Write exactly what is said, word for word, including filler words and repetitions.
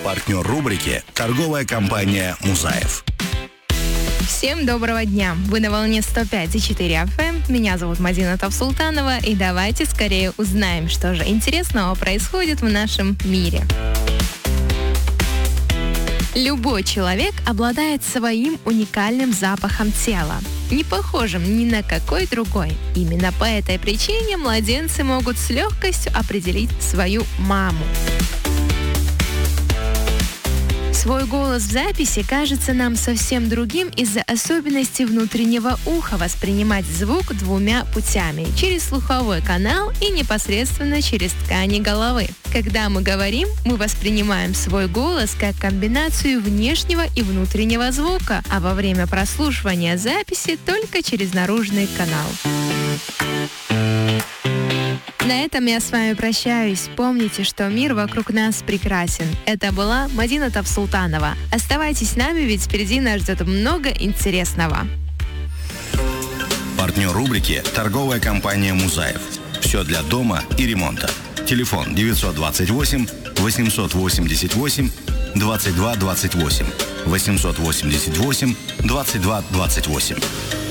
Партнер рубрики – торговая компания «Музаев». Всем доброго дня! Вы на волне сто пять и четыре эф эм. Меня зовут Мадина Тавсултанова. И давайте скорее узнаем, что же интересного происходит в нашем мире. Любой человек обладает своим уникальным запахом тела, не похожим ни на какой другой. Именно по этой причине младенцы могут с легкостью определить свою маму. Свой голос в записи кажется нам совсем другим из-за особенностей внутреннего уха воспринимать звук двумя путями – через слуховой канал и непосредственно через ткани головы. Когда мы говорим, мы воспринимаем свой голос как комбинацию внешнего и внутреннего звука, а во время прослушивания записи только через наружный канал. На этом я с вами прощаюсь. Помните, что мир вокруг нас прекрасен. Это была Мадина Тавсултанова. Оставайтесь с нами, ведь впереди нас ждет много интересного. Партнер рубрики – торговая компания «Музаев». Все для дома и ремонта. Телефон девятьсот двадцать восемь восемьсот восемьдесят восемь двадцать два двадцать восемь восемьсот восемьдесят восемь двадцать два двадцать восемь.